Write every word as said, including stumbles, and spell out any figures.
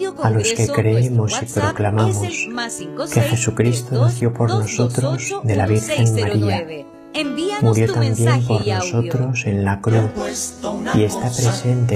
A los que creemos y proclamamos que Jesucristo nació por nosotros de la Virgen María, murió también por nosotros en la cruz y está presente